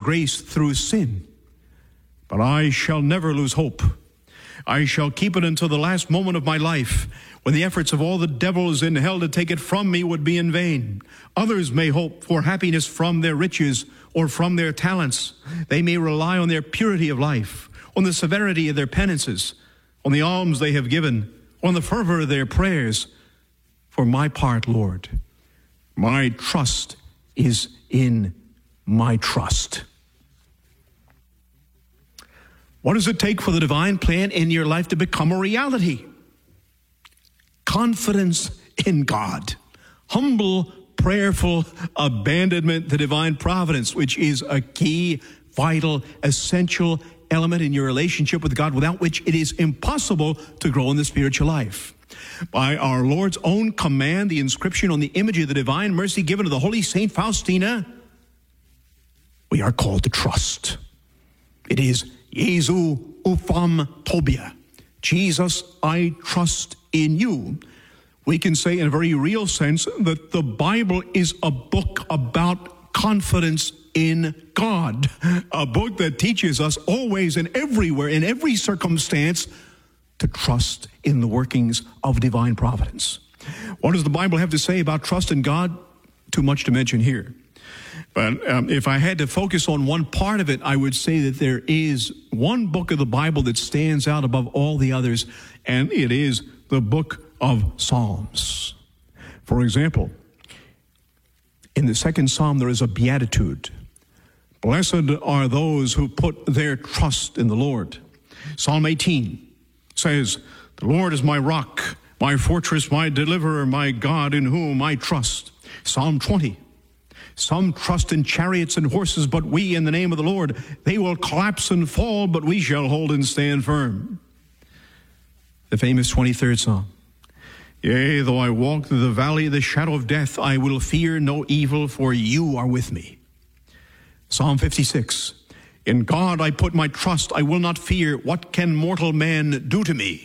grace through sin. But I shall never lose hope. I shall keep it until the last moment of my life, when the efforts of all the devils in hell to take it from me would be in vain. Others may hope for happiness from their riches or from their talents. They may rely on their purity of life, on the severity of their penances, on the alms they have given, on the fervor of their prayers. For my part, Lord, my trust is in my trust. What does it take for the divine plan in your life to become a reality? Confidence in God. Humble, prayerful abandonment to divine providence, which is a key, vital, essential element in your relationship with God, without which it is impossible to grow in the spiritual life. By our Lord's own command, the inscription on the image of the divine mercy given to the Holy Saint Faustina, we are called to trust. It is Jesu ufam tobia. Jesus, I trust in you. We can say in a very real sense that the Bible is a book about confidence in God. A book that teaches us always and everywhere, in every circumstance, to trust in the workings of divine providence. What does the Bible have to say about trust in God? Too much to mention here. But if I had to focus on one part of it, I would say that there is one book of the Bible that stands out above all the others, and it is the book of Psalms. For example, in the second Psalm, there is a beatitude. Blessed are those who put their trust in the Lord. Psalm 18 says, the Lord is my rock, my fortress, my deliverer, my God in whom I trust. Psalm 20. Some trust in chariots and horses, but we in the name of the Lord. They will collapse and fall, but we shall hold and stand firm. The famous 23rd Psalm. Yea, though I walk through the valley of the shadow of death, I will fear no evil, for you are with me. Psalm 56. In God I put my trust, I will not fear. What can mortal man do to me?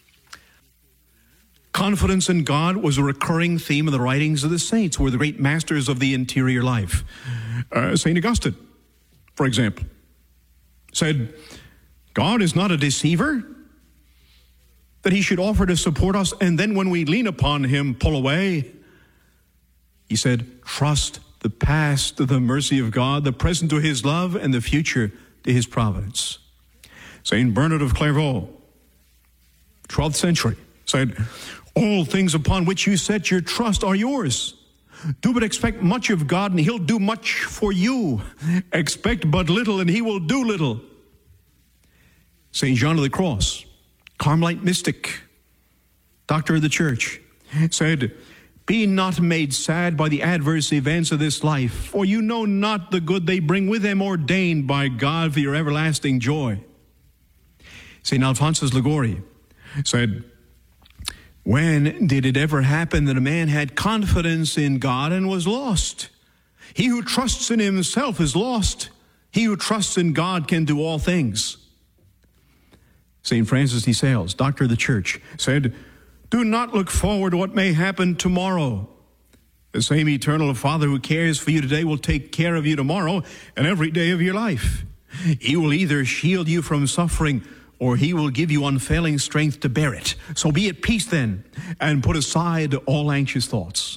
Confidence in God was a recurring theme in the writings of the saints, who were the great masters of the interior life. St. Augustine, for example, said, God is not a deceiver, that he should offer to support us, and then when we lean upon him, pull away. He said, trust the past to the mercy of God, the present to his love, and the future to his providence. St. Bernard of Clairvaux, 12th century, said, all things upon which you set your trust are yours. Do but expect much of God, and he'll do much for you. Expect but little, and he will do little. St. John of the Cross, Carmelite mystic, doctor of the church, said, be not made sad by the adverse events of this life, for you know not the good they bring with them, ordained by God for your everlasting joy. St. Alphonsus Liguori said, when did it ever happen that a man had confidence in God and was lost? He who trusts in himself is lost. He who trusts in God can do all things. St. Francis de Sales, doctor of the church, said, do not look forward to what may happen tomorrow. The same eternal Father who cares for you today will take care of you tomorrow and every day of your life. He will either shield you from suffering, or he will give you unfailing strength to bear it. So be at peace then, and put aside all anxious thoughts.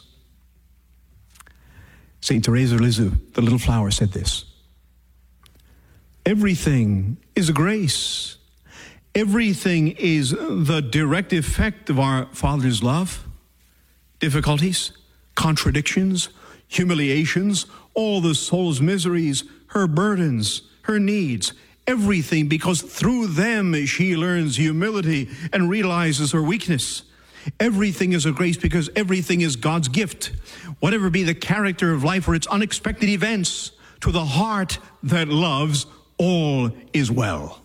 St. Teresa of Lisieux, the little flower, said this, everything is a grace. Everything is the direct effect of our Father's love. Difficulties, contradictions, humiliations, all the soul's miseries, her burdens, her needs, everything, because through them she learns humility and realizes her weakness. Everything is a grace because everything is God's gift. Whatever be the character of life or its unexpected events, to the heart that loves, all is well.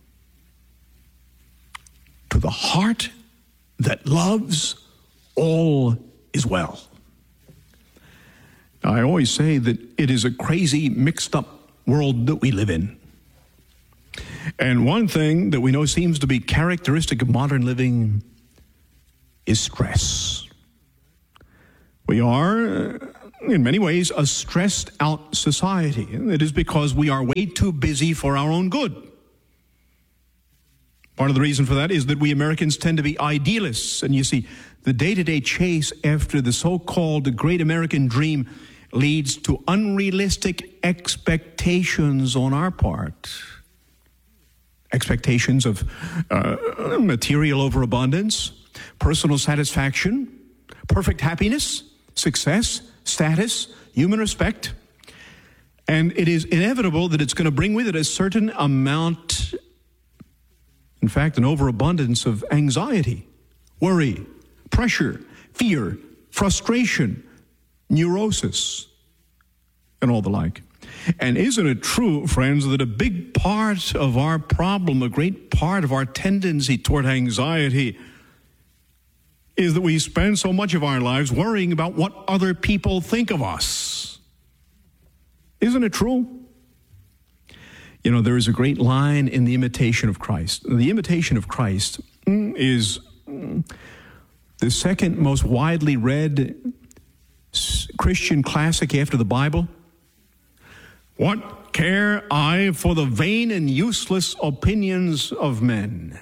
To the heart that loves, all is well. Now, I always say that it is a crazy, mixed up world that we live in. And one thing that we know seems to be characteristic of modern living is stress. We are in many ways, a stressed out society. It is because we are way too busy for our own good. Part of the reason for that is that we Americans tend to be idealists. And you see, the day-to-day chase after the so-called great American dream leads to unrealistic expectations on our part. Expectations of material overabundance, personal satisfaction, perfect happiness, success, status, human respect. And it is inevitable that it's going to bring with it a certain amount, in fact, an overabundance of anxiety, worry, pressure, fear, frustration, neurosis, and all the like. And isn't it true, friends, that a big part of our problem, a great part of our tendency toward anxiety, is that we spend so much of our lives worrying about what other people think of us? Isn't it true? You know, there is a great line in The Imitation of Christ. The Imitation of Christ is the second most widely read Christian classic after the Bible. What care I for the vain and useless opinions of men?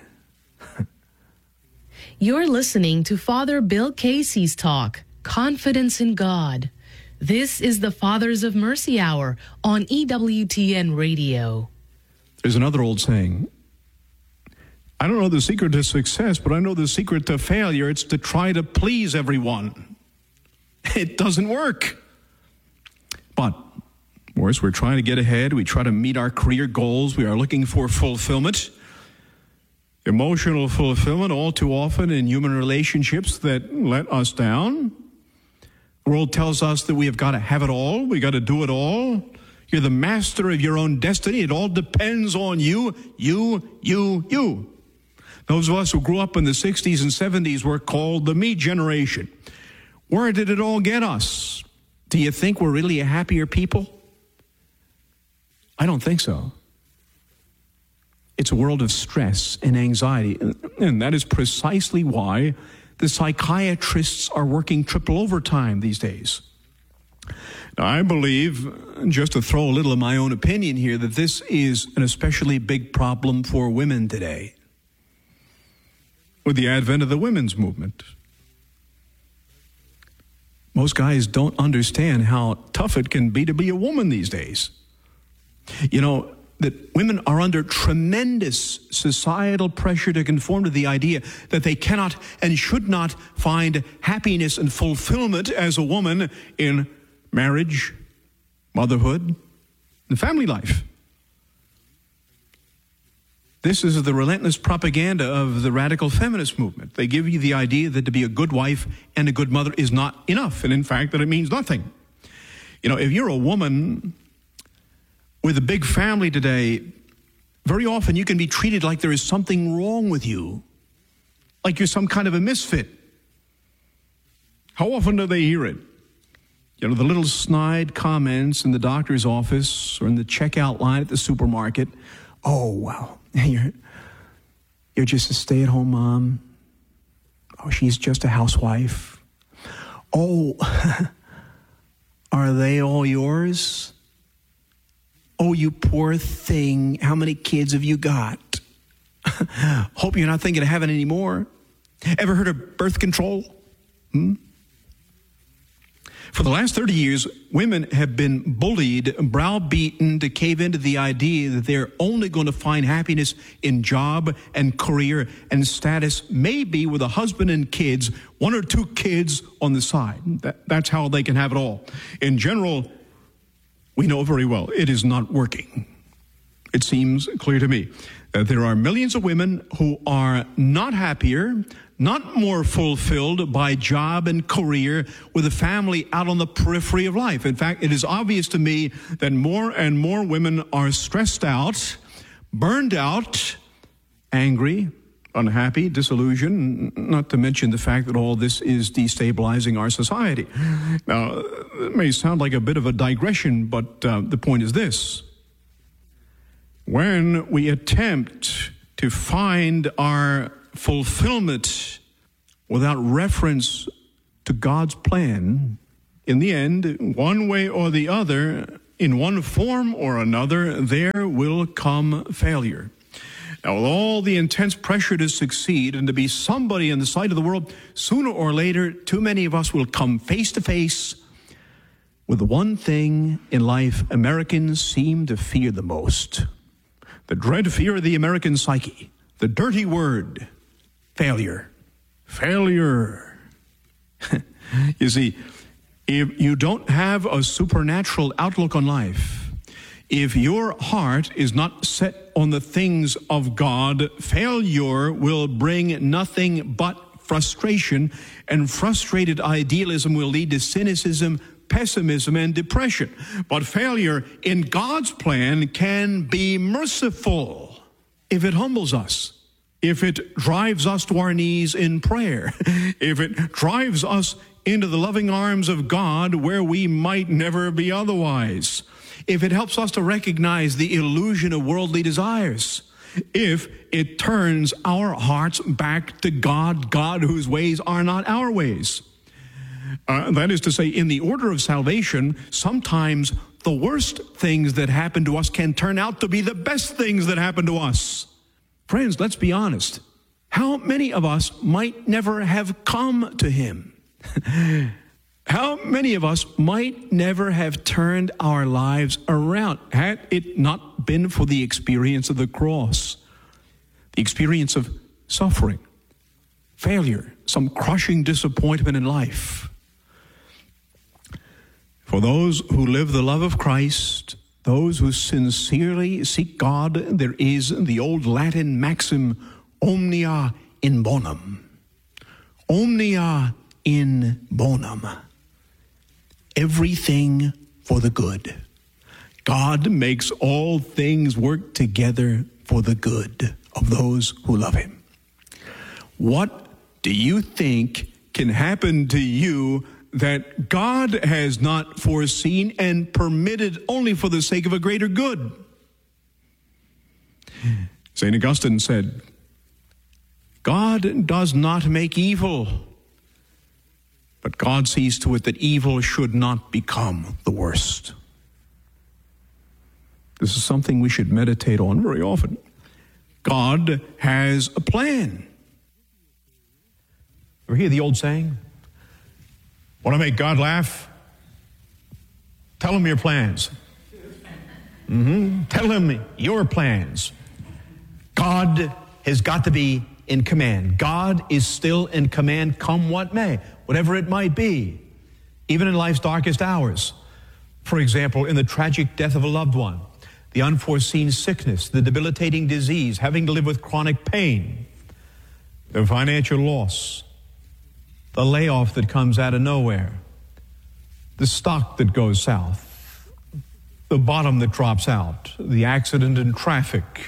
You're listening to Father Bill Casey's talk, Confidence in God. This is the Fathers of Mercy Hour on EWTN Radio. There's another old saying. I don't know the secret to success, but I know the secret to failure. It's to try to please everyone. It doesn't work. But, of course, we're trying to get ahead. We try to meet our career goals. We are looking for fulfillment. Emotional fulfillment all too often in human relationships that let us down. The world tells us that we have got to have it all. We got to do it all. You're the master of your own destiny. It all depends on you. Those of us who grew up in the 60s and 70s were called the me generation. Where did it all get us? Do you think we're really a happier people? I don't think so. It's a world of stress and anxiety, and that is precisely why the psychiatrists are working triple overtime these days. Now, I believe, just to throw a little of my own opinion here, that this is an especially big problem for women today, with the advent of the women's movement. Most guys don't understand how tough it can be to be a woman these days. You know, that women are under tremendous societal pressure to conform to the idea that they cannot and should not find happiness and fulfillment as a woman in marriage, motherhood, and family life. This is the relentless propaganda of the radical feminist movement. They give you the idea that to be a good wife and a good mother is not enough, and in fact that it means nothing. You know, if you're a woman with a big family today, very often you can be treated like there is something wrong with you, like you're some kind of a misfit. How often do they hear it? You know, the little snide comments in the doctor's office or in the checkout line at the supermarket. Oh, well, you're just a stay-at-home mom. Oh, she's just a housewife. Oh, are they all yours? Oh, you poor thing. How many kids have you got? Hope you're not thinking of having any more. Ever heard of birth control? For the last 30 years, women have been bullied, browbeaten to cave into the idea that they're only going to find happiness in job and career and status, maybe with a husband and kids, 1 or 2 kids on the side. That's how they can have it all. In general, we know very well it is not working. It seems clear to me that there are millions of women who are not happier, not more fulfilled by job and career with a family out on the periphery of life. In fact, it is obvious to me that more and more women are stressed out, burned out, angry, unhappy, disillusioned, not to mention the fact that all this is destabilizing our society. Now, it may sound like a bit of a digression, but the point is this. When we attempt to find our fulfillment without reference to God's plan, In the end, one way or the other, in one form or another, there will come failure. Now, with all the intense pressure to succeed and to be somebody in the sight of the world, sooner or later, too many of us will come face to face with the one thing in life Americans seem to fear the most. The dread fear of the American psyche. The dirty word, failure. Failure. You see, if you don't have a supernatural outlook on life, if your heart is not set on the things of God, failure will bring nothing but frustration, and frustrated idealism will lead to cynicism, pessimism, and depression. But failure in God's plan can be merciful if it humbles us, if it drives us to our knees in prayer, if it drives us into the loving arms of God where we might never be otherwise, if it helps us to recognize the illusion of worldly desires, if it turns our hearts back to God, God whose ways are not our ways. That is to say, in the order of salvation, sometimes the worst things that happen to us can turn out to be the best things that happen to us. Friends, let's be honest. How many of us might never have come to Him? How many of us might never have turned our lives around had it not been for the experience of the cross, the experience of suffering, failure, some crushing disappointment in life? For those who live the love of Christ, those who sincerely seek God, there is the old Latin maxim, omnia in bonum. Omnia in bonum. Everything for the good. God makes all things work together for the good of those who love Him. What do you think can happen to you that God has not foreseen and permitted only for the sake of a greater good? St. Augustine said, God does not make evil, but God sees to it that evil should not become the worst. This is something we should meditate on very often. God has a plan. Ever hear the old saying? Want to make God laugh? Tell Him your plans. Tell Him your plans. God has got to be in command. God is still in command, come what may, whatever it might be, even in life's darkest hours. For example, in the tragic death of a loved one, the unforeseen sickness, the debilitating disease, having to live with chronic pain, the financial loss, the layoff that comes out of nowhere, the stock that goes south, the bottom that drops out, the accident in traffic,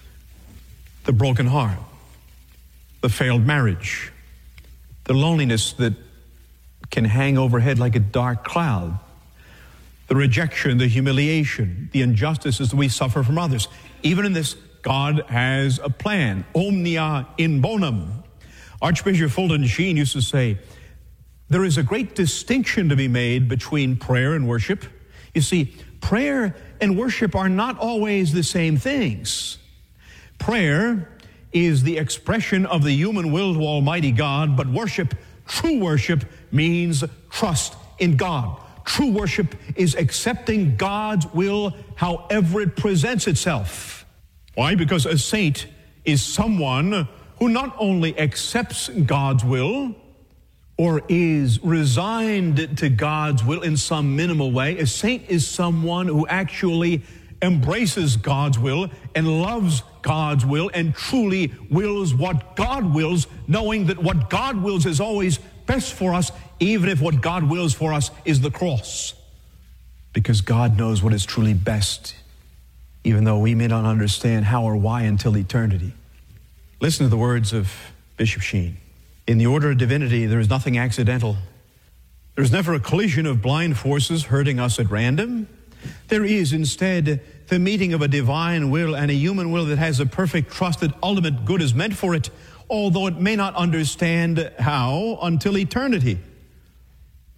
the broken heart, the failed marriage, the loneliness that can hang overhead like a dark cloud, the rejection, the humiliation, the injustices that we suffer from others. Even in this, God has a plan. Omnia in bonum. Archbishop Fulton Sheen used to say, there is a great distinction to be made between prayer and worship. You see, prayer and worship are not always the same things. Prayer is the expression of the human will to Almighty God, but worship, true worship, means trust in God. True worship is accepting God's will however it presents itself. Why? Because a saint is someone who not only accepts God's will or is resigned to God's will in some minimal way. A saint is someone who actually embraces God's will and loves God's will and truly wills what God wills, knowing that what God wills is always best for us, even if what God wills for us is the cross. Because God knows what is truly best, even though we may not understand how or why until eternity. Listen to the words of Bishop Sheen. In the order of divinity, there is nothing accidental. There is never a collision of blind forces hurting us at random. There is instead the meeting of a divine will and a human will that has a perfect trust that ultimate good is meant for it, although it may not understand how until eternity.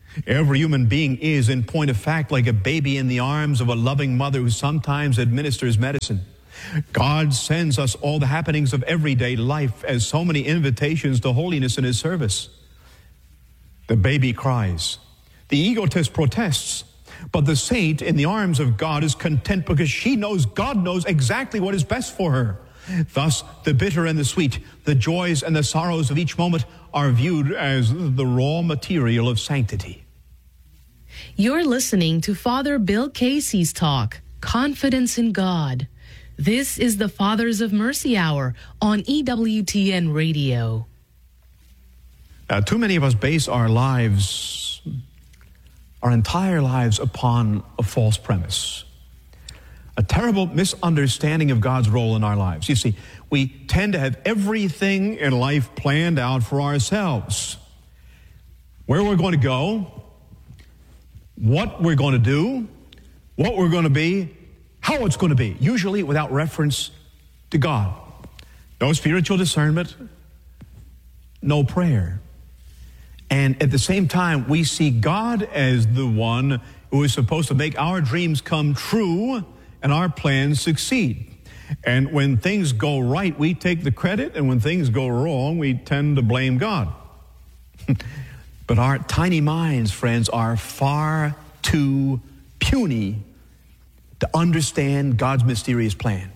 Every human being is, in point of fact, like a baby in the arms of a loving mother who sometimes administers medicine. God sends us all the happenings of everyday life as so many invitations to holiness in His service. The baby cries. The egotist protests. But the saint in the arms of God is content because she knows God knows exactly what is best for her. Thus, the bitter and the sweet, the joys and the sorrows of each moment are viewed as the raw material of sanctity. You're listening to Father Bill Casey's talk, Confidence in God. This is the Fathers of Mercy Hour on EWTN Radio. Too many of us base our lives, our entire lives, upon a false premise. A terrible misunderstanding of God's role in our lives. You see, we tend to have everything in life planned out for ourselves. Where we're going to go, what we're going to do, what we're going to be, how it's going to be, usually without reference to God. No spiritual discernment, no prayer. And at the same time, we see God as the one who is supposed to make our dreams come true and our plans succeed. And when things go right, we take the credit, and when things go wrong, we tend to blame God. But our tiny minds, friends, are far too puny to understand God's mysterious plan.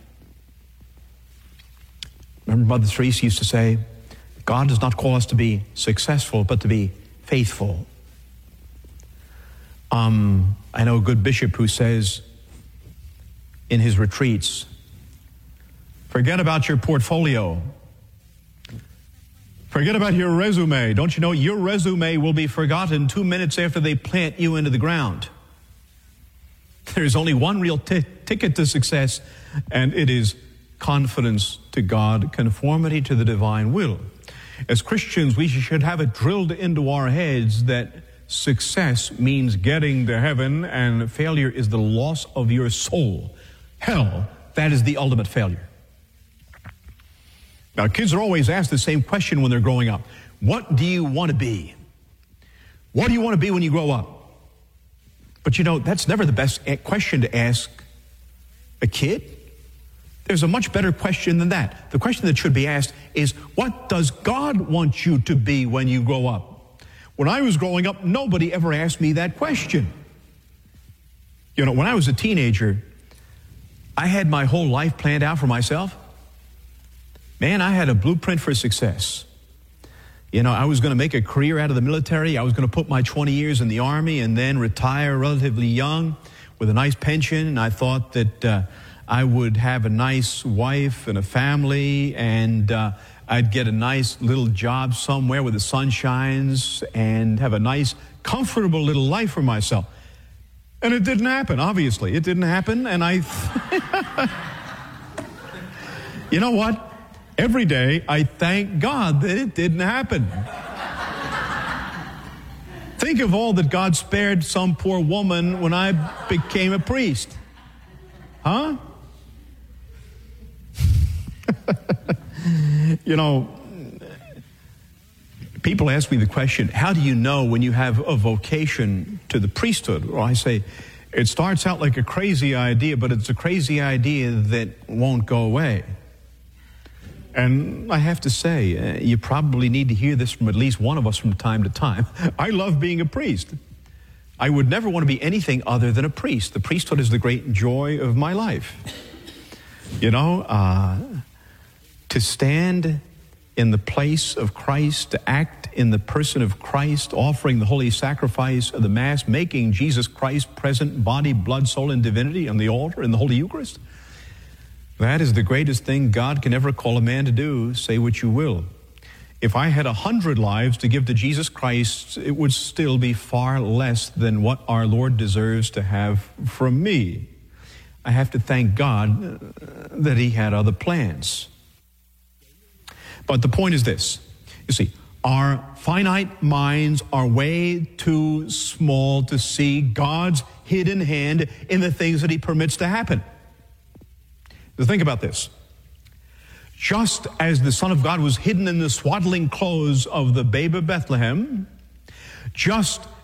Remember, Mother Teresa used to say, God does not call us to be successful, but to be faithful. I know a good bishop who says in his retreats, forget about your portfolio. Forget about your resume. Don't you know your resume will be forgotten 2 minutes after they plant you into the ground? There's only one real ticket to success, and it is confidence to God, conformity to the divine will. As Christians, we should have it drilled into our heads that success means getting to heaven, and failure is the loss of your soul. Hell, that is the ultimate failure. Now, kids are always asked the same question when they're growing up. What do you want to be? What do you want to be when you grow up? But you know, that's never the best question to ask a kid. There's a much better question than that. The question that should be asked is, what does God want you to be when you grow up? When I was growing up, nobody ever asked me that question. You know, when I was a teenager, I had my whole life planned out for myself. Man, I had a blueprint for success. You know, I was going to make a career out of the military. I was going to put my 20 years in the Army and then retire relatively young with a nice pension. And I thought that I would have a nice wife and a family, and I'd get a nice little job somewhere where the sun shines and have a nice, comfortable little life for myself. And it didn't happen, obviously. It didn't happen, and you know what? Every day, I thank God that it didn't happen. Think of all that God spared some poor woman when I became a priest. Huh? You know, people ask me the question, how do you know when you have a vocation to the priesthood? Well, I say, it starts out like a crazy idea, but it's a crazy idea that won't go away. And I have to say, you probably need to hear this from at least one of us from time to time. I love being a priest. I would never want to be anything other than a priest. The priesthood is the great joy of my life. You know, to stand in the place of Christ, to act in the person of Christ, offering the holy sacrifice of the Mass, making Jesus Christ present, body, blood, soul, and divinity on the altar in the Holy Eucharist. That is the greatest thing God can ever call a man to do, say what you will. If I had 100 lives to give to Jesus Christ, it would still be far less than what our Lord deserves to have from me. I have to thank God that He had other plans. But the point is this. You see, our finite minds are way too small to see God's hidden hand in the things that He permits to happen. Now think about this. Just as the Son of God was hidden in the swaddling clothes of the babe of Bethlehem, just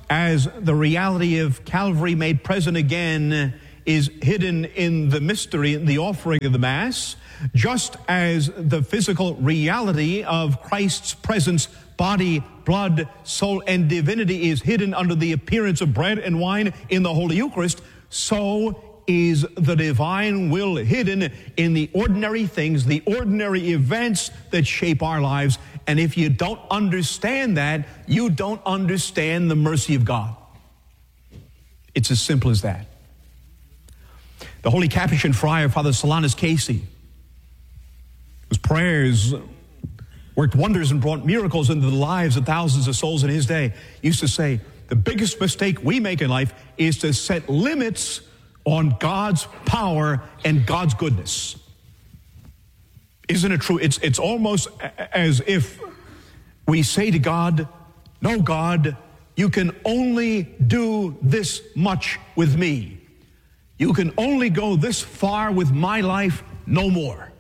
as the reality of Calvary made present again is hidden in the mystery, the offering of the Mass, just as the physical reality of Christ's presence, body, blood, soul, and divinity is hidden under the appearance of bread and wine in the Holy Eucharist, so is the divine will hidden in the ordinary things, the ordinary events that shape our lives. And if you don't understand that, you don't understand the mercy of God. It's as simple as that. The Holy Capuchin Friar, Father Solanus Casey, whose prayers worked wonders and brought miracles into the lives of thousands of souls in his day, used to say, the biggest mistake we make in life is to set limits on God's power and God's goodness. Isn't it true? It's almost as if we say to God, no, God, you can only do this much with me. You can only go this far with my life, no more.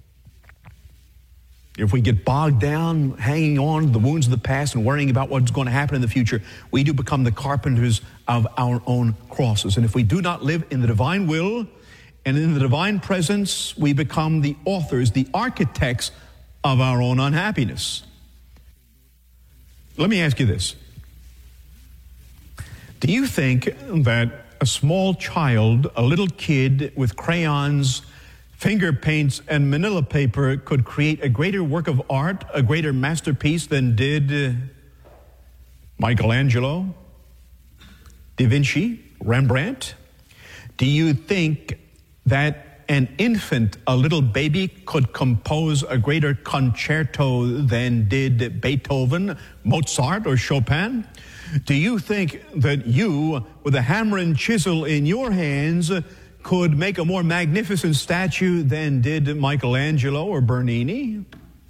If we get bogged down, hanging on to the wounds of the past and worrying about what's going to happen in the future, we do become the carpenters of our own crosses. And if we do not live in the divine will and in the divine presence, we become the authors, the architects of our own unhappiness. Let me ask you this. Do you think that a small child, a little kid with crayons, finger paints, and manila paper could create a greater work of art, a greater masterpiece than did Michelangelo, Da Vinci, Rembrandt? Do you think that an infant, a little baby, could compose a greater concerto than did Beethoven, Mozart, or Chopin? Do you think that you, with a hammer and chisel in your hands, could make a more magnificent statue than did Michelangelo or Bernini?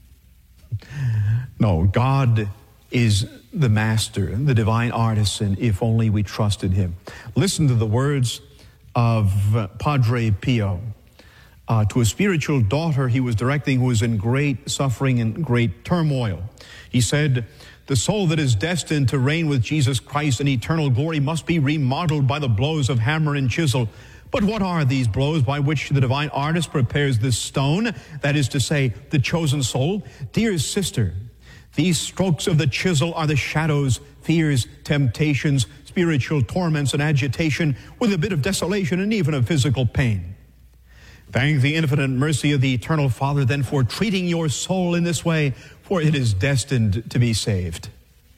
No, God is the master, the divine artisan, if only we trusted him. Listen to the words of Padre Pio to a spiritual daughter he was directing who was in great suffering and great turmoil. He said, the soul that is destined to reign with Jesus Christ in eternal glory must be remodeled by the blows of hammer and chisel. But what are these blows by which the divine artist prepares this stone, that is to say, the chosen soul? Dear sister, these strokes of the chisel are the shadows, fears, temptations, spiritual torments and agitation, with a bit of desolation and even of physical pain. Thank the infinite mercy of the eternal Father then for treating your soul in this way, for it is destined to be saved.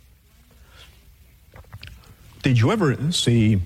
Did you ever see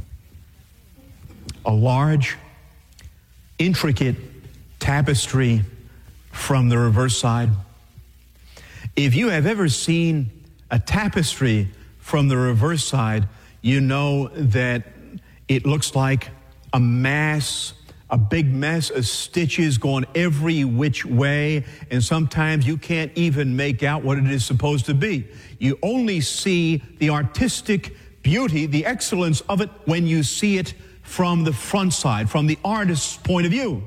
a large, intricate tapestry from the reverse side? If you have ever seen a tapestry from the reverse side, you know that it looks like a mass, a big mess of stitches going every which way, and sometimes you can't even make out what it is supposed to be. You only see the artistic beauty, the excellence of it, when you see it from the front side, from the artist's point of view.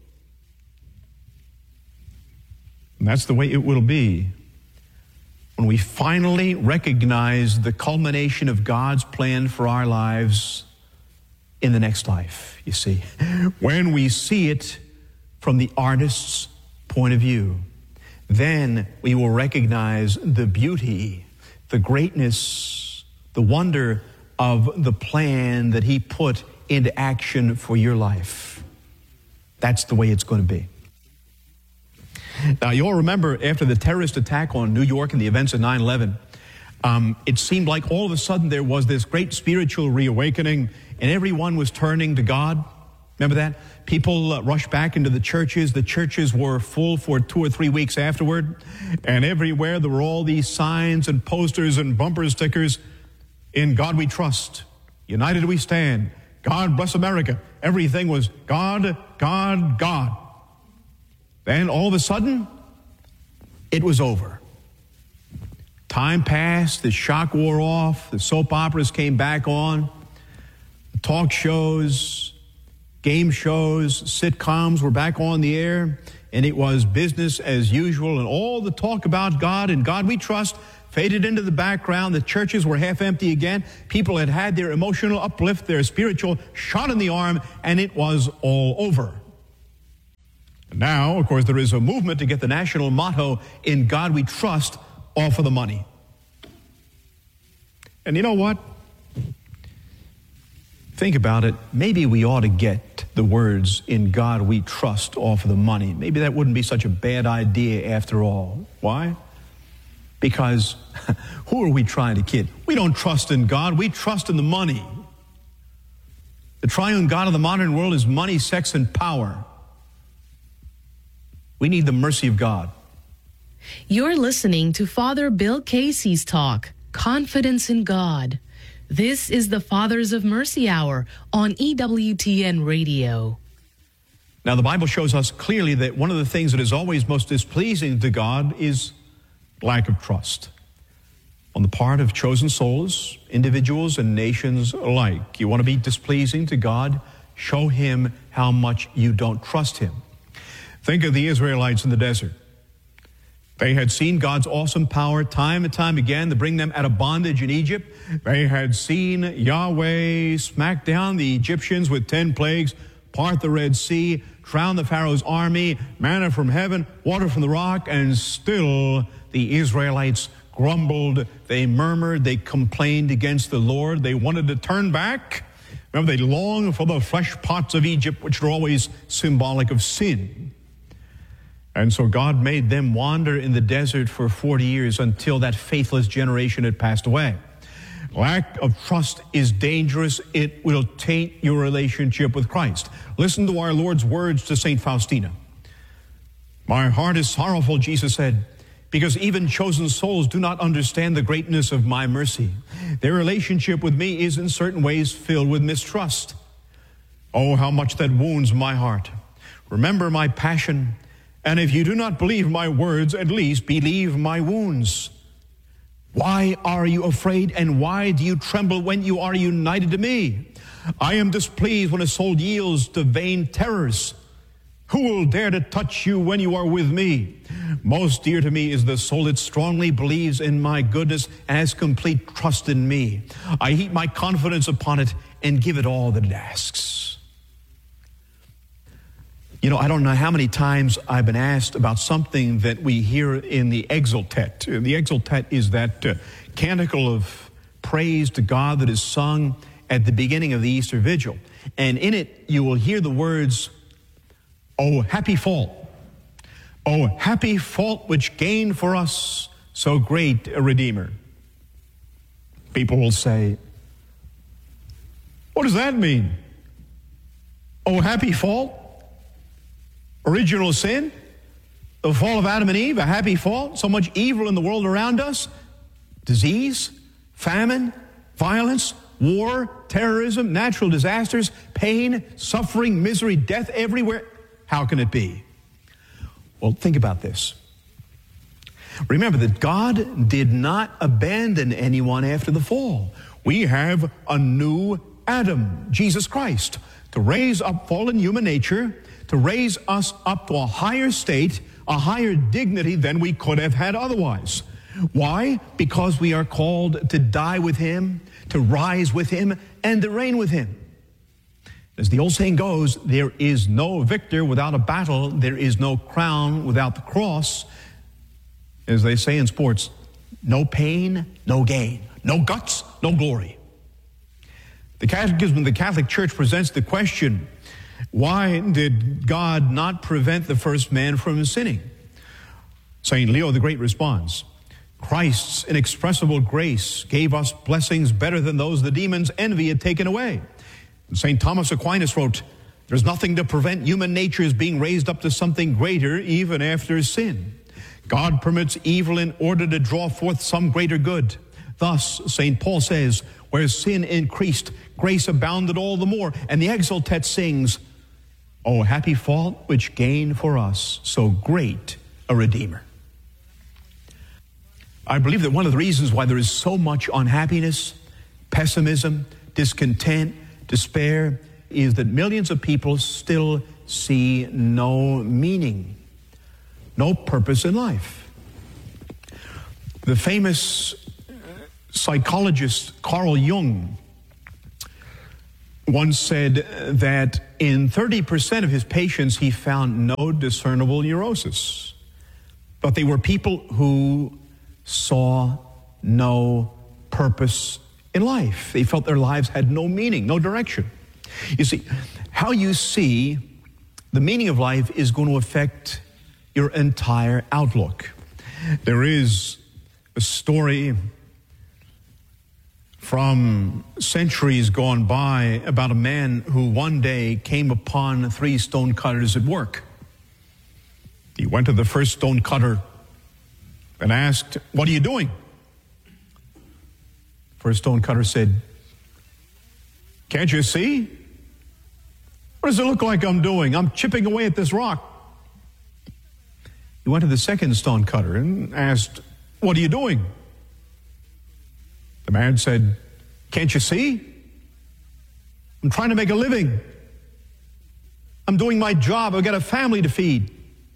And that's the way it will be when we finally recognize the culmination of God's plan for our lives in the next life, you see. When we see it from the artist's point of view, then we will recognize the beauty, the greatness, the wonder of the plan that he put into action for your life. That's the way it's going to be. Now, you all remember after the terrorist attack on New York and the events of 9/11, it seemed like all of a sudden there was this great spiritual reawakening and everyone was turning to God. Remember that? People rushed back into the churches. The churches were full for 2 or 3 weeks afterward. And everywhere there were all these signs and posters and bumper stickers. In God we trust. United we stand. God bless America. Everything was God, God, God. Then all of a sudden, it was over. Time passed, the shock wore off, the soap operas came back on, the talk shows, game shows, sitcoms were back on the air, and it was business as usual, and all the talk about God and God we trust faded into the background. The churches were half empty again. People had had their emotional uplift, their spiritual shot in the arm, and it was all over. Now, of course, there is a movement to get the national motto, "In God We Trust," off of the money. And you know what? Think about it. Maybe we ought to get the words, "In God We Trust," off of the money. Maybe that wouldn't be such a bad idea after all. Why? Because who are we trying to kid? We don't trust in God. We trust in the money. The triune God of the modern world is money, sex, and power. We need the mercy of God. You're listening to Father Bill Casey's talk, Confidence in God. This is the Fathers of Mercy Hour on EWTN Radio. Now, the Bible shows us clearly that one of the things that is always most displeasing to God is lack of trust on the part of chosen souls, individuals, and nations alike. You want to be displeasing to God? Show Him how much you don't trust Him. Think of the Israelites in the desert. They had seen God's awesome power time and time again to bring them out of bondage in Egypt. They had seen Yahweh smack down the Egyptians with 10 plagues, part the Red Sea, drown the Pharaoh's army, manna from heaven, water from the rock, and still the Israelites grumbled, they murmured, they complained against the Lord. They wanted to turn back. Remember, they longed for the flesh pots of Egypt, which are always symbolic of sin. And so God made them wander in the desert for 40 years until that faithless generation had passed away. Lack of trust is dangerous. It will taint your relationship with Christ. Listen to our Lord's words to St. Faustina. "My heart is sorrowful," Jesus said, "because even chosen souls do not understand the greatness of my mercy. Their relationship with me is in certain ways filled with mistrust. Oh, how much that wounds my heart. Remember my passion. And if you do not believe my words, at least believe my wounds. Why are you afraid, and why do you tremble when you are united to me? I am displeased when a soul yields to vain terrors. Who will dare to touch you when you are with me? Most dear to me is the soul that strongly believes in my goodness and has complete trust in me. I heap my confidence upon it and give it all that it asks." You know, I don't know how many times I've been asked about something that we hear in the Exultet. The Exultet is that canticle of praise to God that is sung at the beginning of the Easter Vigil. And in it, you will hear the words, "O happy fault, O happy fault which gained for us so great a Redeemer." People will say, "What does that mean? O happy fault? Original sin? The fall of Adam and Eve, a happy fault? So much evil in the world around us? Disease, famine, violence, war, terrorism, natural disasters, pain, suffering, misery, death everywhere. How can it be?" Well, think about this. Remember that God did not abandon anyone after the fall. We have a new Adam, Jesus Christ, to raise up fallen human nature, to raise us up to a higher state, a higher dignity than we could have had otherwise. Why? Because we are called to die with Him, to rise with Him, and to reign with Him. As the old saying goes, there is no victor without a battle. There is no crown without the cross. As they say in sports, no pain, no gain. No guts, no glory. The Catechism of the Catholic Church presents the question, why did God not prevent the first man from sinning? St. Leo the Great responds, "Christ's inexpressible grace gave us blessings better than those the demon's envy had taken away." And St. Thomas Aquinas wrote, "There's nothing to prevent human nature's being raised up to something greater even after sin. God permits evil in order to draw forth some greater good. Thus, St. Paul says, where sin increased, grace abounded all the more." And the Exultet sings, "O happy fault which gained for us so great a Redeemer." I believe that one of the reasons why there is so much unhappiness, pessimism, discontent, despair, is that millions of people still see no meaning, no purpose in life. The famous psychologist Carl Jung once said that in 30% of his patients he found no discernible neurosis, but they were people who saw no purpose in life. They felt their lives had no meaning, no direction. You see, how you see the meaning of life is going to affect your entire outlook. There is a story from centuries gone by about a man who one day came upon 3 stonecutters at work. He went to the first stonecutter and asked, "What are you doing?" First stonecutter said, "Can't you see? What does it look like I'm doing? I'm chipping away at this rock." He went to the second stonecutter and asked, "What are you doing?" The man said, "Can't you see? I'm trying to make a living. I'm doing my job. I've got a family to feed."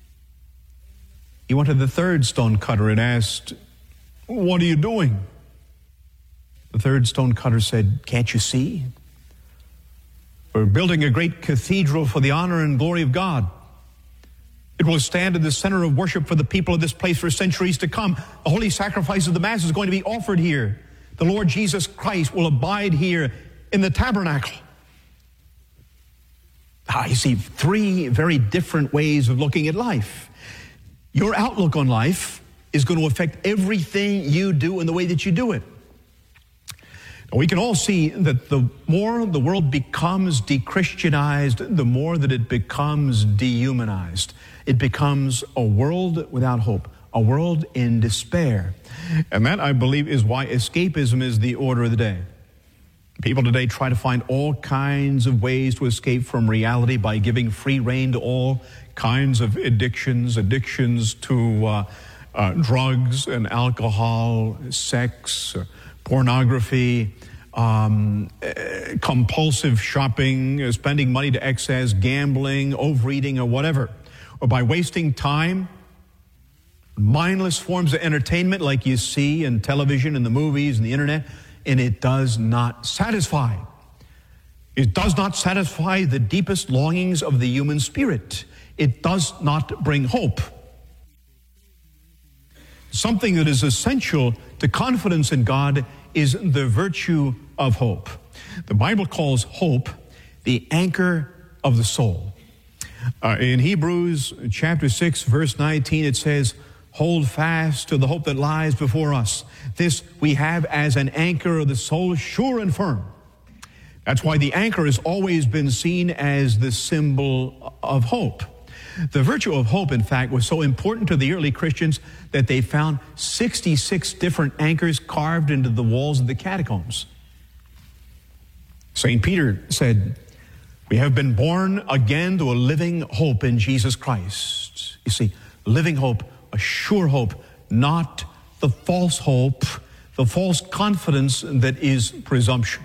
He went to the third stonecutter and asked, "What are you doing?" The third stonecutter said, "Can't you see? We're building a great cathedral for the honor and glory of God. It will stand in the center of worship for the people of this place for centuries to come. The holy sacrifice of the Mass is going to be offered here. The Lord Jesus Christ will abide here in the tabernacle." You see, 3 very different ways of looking at life. Your outlook on life is going to affect everything you do and the way that you do it. Now, we can all see that the more the world becomes de-Christianized, the more that it becomes dehumanized. It becomes a world without hope, a world in despair. And that, I believe, is why escapism is the order of the day. People today try to find all kinds of ways to escape from reality by giving free rein to all kinds of addictions to drugs and alcohol, sex, pornography, compulsive shopping, spending money to excess, gambling, overeating, or whatever. Or by wasting time, mindless forms of entertainment like you see in television and the movies and the internet, and it does not satisfy. It does not satisfy the deepest longings of the human spirit. It does not bring hope. Something that is essential to confidence in God is the virtue of hope. The Bible calls hope the anchor of the soul. In Hebrews chapter 6, verse 19, it says, "Hold fast to the hope that lies before us. This we have as an anchor of the soul, sure and firm." That's why the anchor has always been seen as the symbol of hope. The virtue of hope, in fact, was so important to the early Christians that they found 66 different anchors carved into the walls of the catacombs. St. Peter said, "We have been born again to a living hope in Jesus Christ." You see, living hope, a sure hope, not the false hope, the false confidence that is presumption.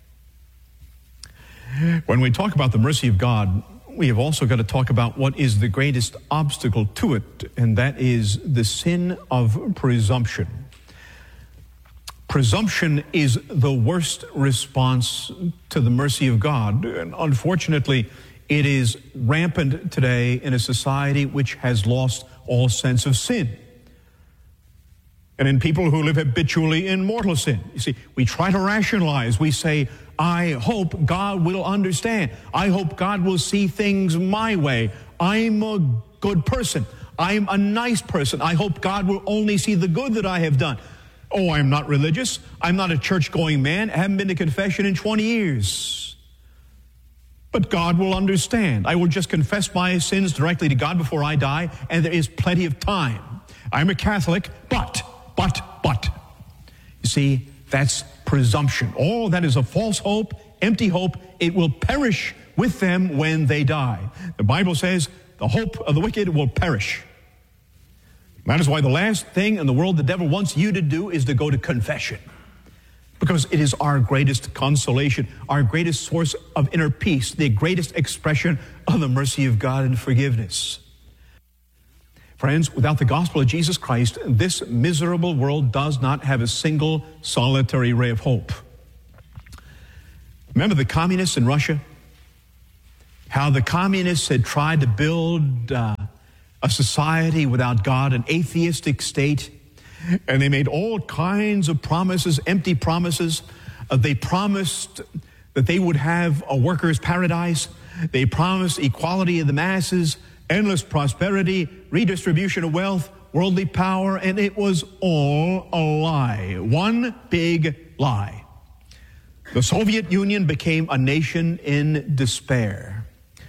When we talk about the mercy of God, we have also got to talk about what is the greatest obstacle to it, and that is the sin of presumption. Presumption is the worst response to the mercy of God, and unfortunately, it is rampant today in a society which has lost all sense of sin. And in people who live habitually in mortal sin. You see, we try to rationalize. We say, "I hope God will understand. I hope God will see things my way. I'm a good person. I'm a nice person. I hope God will only see the good that I have done. Oh, I'm not religious. I'm not a church-going man. I haven't been to confession in 20 years. But God will understand. I will just confess my sins directly to God before I die, and there is plenty of time. I'm a Catholic, but. You see, that's presumption. Oh, that is a false hope, empty hope. It will perish with them when they die. The Bible says the hope of the wicked will perish. That is why the last thing in the world the devil wants you to do is to go to confession. Because it is our greatest consolation, our greatest source of inner peace, the greatest expression of the mercy of God and forgiveness. Friends, without the gospel of Jesus Christ, this miserable world does not have a single solitary ray of hope. Remember the communists in Russia? How the communists had tried to build a society without God, an atheistic state, and they made all kinds of promises, empty promises. They promised that they would have a workers' paradise. They promised equality of the masses, endless prosperity, redistribution of wealth, worldly power, and it was all a lie. One big lie. The Soviet Union became a nation in despair.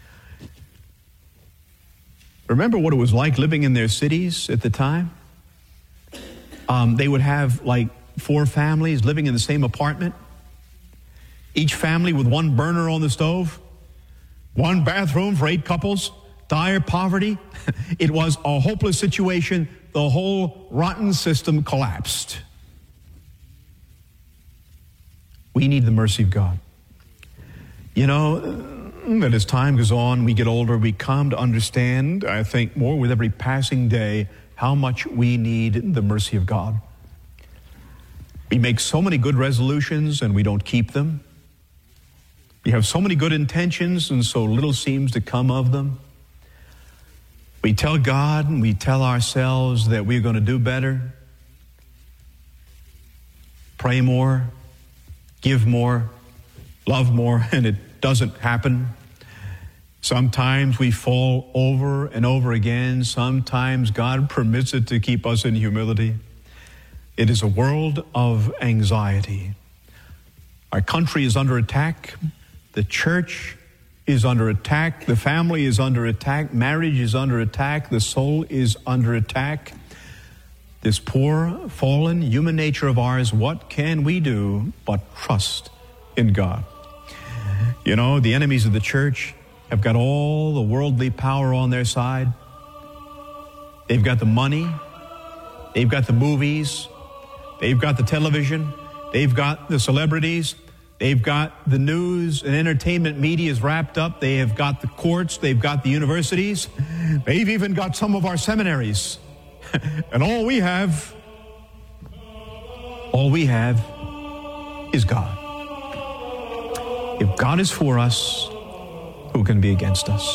Remember what it was like living in their cities at the time? They would have like 4 families living in the same apartment. Each family with one burner on the stove, one bathroom for 8 couples, dire poverty. It was a hopeless situation. The whole rotten system collapsed. We need the mercy of God. You know, that as time goes on, we get older, we come to understand, I think, more with every passing day, how much we need the mercy of God. We make so many good resolutions and we don't keep them. We have so many good intentions and so little seems to come of them. We tell God and we tell ourselves that we're going to do better, pray more, give more, love more, and it doesn't happen. Sometimes we fall over and over again. Sometimes God permits it to keep us in humility. It is a world of anxiety. Our country is under attack. The church is under attack. The family is under attack. Marriage is under attack. The soul is under attack. This poor, fallen human nature of ours, what can we do but trust in God? You know, the enemies of the church have got all the worldly power on their side. They've got the money. They've got the movies. They've got the television. They've got the celebrities. They've got the news and entertainment media is wrapped up. They have got the courts. They've got the universities. They've even got some of our seminaries. And all we have is God. If God is for us, who can be against us?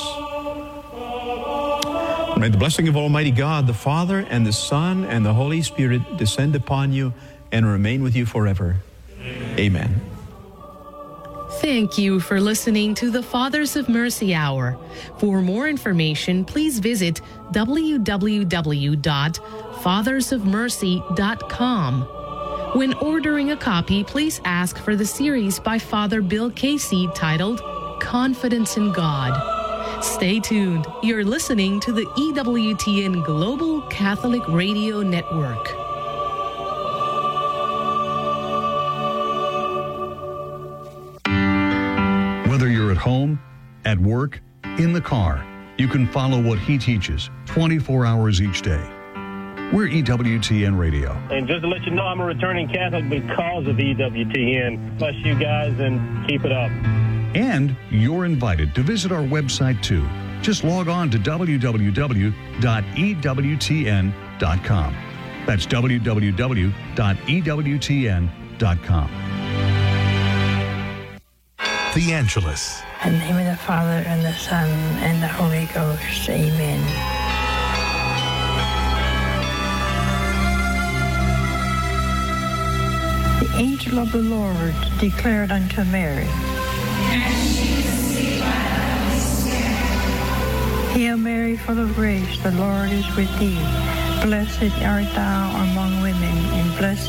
May the blessing of Almighty God, the Father and the Son and the Holy Spirit descend upon you and remain with you forever. Amen. Thank you for listening to the Fathers of Mercy Hour. For more information, please visit www.fathersofmercy.com. When ordering a copy, please ask for the series by Father Bill Casey titled Confidence in God. Stay tuned. You're listening to the EWTN Global Catholic Radio Network. Whether you're at home, at work, in the car, you can follow what he teaches 24 hours each day. We're EWTN Radio. And just to let you know, I'm a returning Catholic because of EWTN. Bless you guys and keep it up. And you're invited to visit our website too. Just log on to www.ewtn.com. That's www.ewtn.com. The Angelus. In the name of the Father, and the Son, and the Holy Ghost. Amen. The angel of the Lord declared unto Mary, Hail Mary, full of grace, the Lord is with thee. Blessed art thou among women, and blessed